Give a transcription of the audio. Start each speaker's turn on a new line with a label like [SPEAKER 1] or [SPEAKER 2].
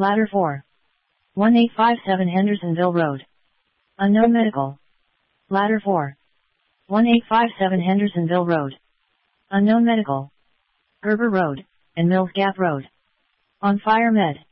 [SPEAKER 1] Ladder 4. 1857 Hendersonville Road. Unknown medical. Ladder 4. 1857 Hendersonville Road. Unknown medical. Gerber Road, and Mills Gap Road. On Fire Med.